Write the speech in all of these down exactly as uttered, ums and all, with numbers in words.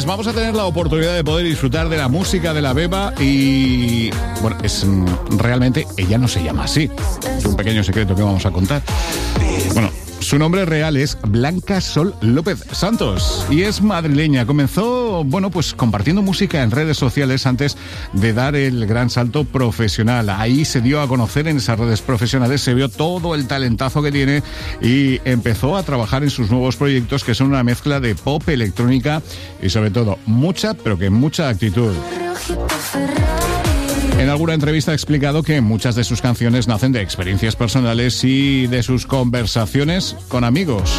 vamos a tener la oportunidad de poder disfrutar de la música de la Beba y, bueno, es realmente, ella no se llama así. Es un pequeño secreto que vamos a contar. Bueno, su nombre real es Blanca Sol López Santos y es madrileña. Comenzó, bueno, pues compartiendo música en redes sociales antes de dar el gran salto profesional. Ahí se dio a conocer en esas redes profesionales, se vio todo el talentazo que tiene y empezó a trabajar en sus nuevos proyectos, que son una mezcla de pop, electrónica y sobre todo mucha, pero que mucha actitud. En alguna entrevista ha explicado que muchas de sus canciones nacen de experiencias personales y de sus conversaciones con amigos.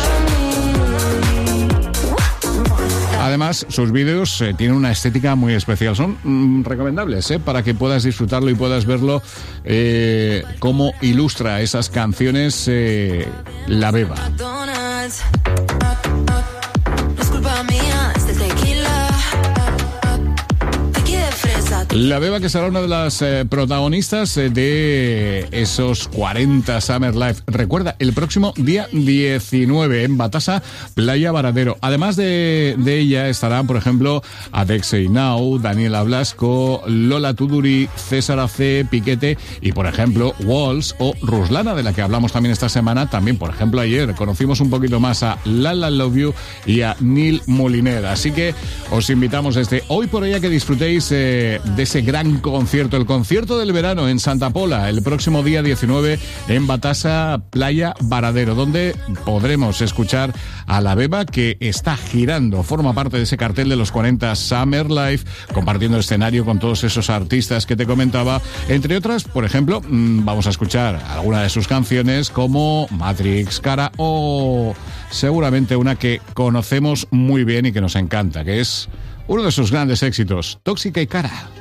Además, sus vídeos eh, tienen una estética muy especial. Son mm, recomendables eh, para que puedas disfrutarlo y puedas verlo eh, cómo ilustra esas canciones eh, la Beba. La Beba, que será una de las eh, protagonistas eh, de esos cuarenta Summer Life. Recuerda, el próximo día diecinueve en Batasa, Playa Varadero. Además de, de ella estarán, por ejemplo, Adexei Now, Daniela Blasco, Lola Tuduri, César A C, Piquete y, por ejemplo, Walls o Ruslana, de la que hablamos también esta semana. También, por ejemplo, ayer conocimos un poquito más a Lala Love You y a Neil Moliner. Así que os invitamos desde hoy por hoy a que disfrutéis eh, de ese gran concierto, el concierto del verano en Santa Pola, el próximo día diecinueve en Batasa, Playa Varadero, donde podremos escuchar a la Beba, que está girando, forma parte de ese cartel de los cuarenta Summer Life, compartiendo escenario con todos esos artistas que te comentaba. Entre otras, por ejemplo, vamos a escuchar alguna de sus canciones como Matrix, Cara o seguramente una que conocemos muy bien y que nos encanta, que es uno de sus grandes éxitos, Tóxica y Cara.